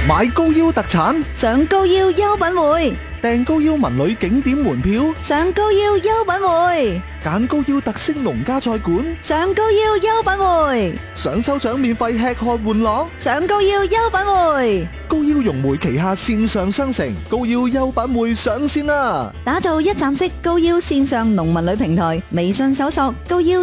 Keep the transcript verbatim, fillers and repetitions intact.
買高腰特產， 上高腰優品匯， 訂高腰文旅景點門票， 上高腰優品匯， 揀高腰特色農家菜館， 上高腰優品匯， 想抽獎免費吃喝玩樂， 上高腰優品匯。 高腰融匯旗下線上商城高腰優品匯上線啦！ 打造一站式高腰線上農民旅平台，微信搜索高腰